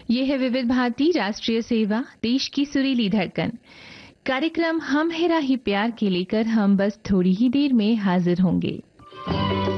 ये है विविध भारती राष्ट्रीय सेवा, देश की सुरीली धड़कन। कार्यक्रम हम है राही प्यार के लेकर हम बस थोड़ी ही देर में हाजिर होंगे।